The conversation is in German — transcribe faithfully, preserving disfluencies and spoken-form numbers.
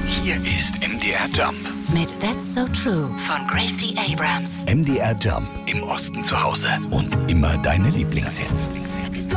Hier ist M D R Jump. Mit That's So True von Gracie Abrams. M D R Jump. Im Osten zu Hause. Und immer deine Lieblingshits.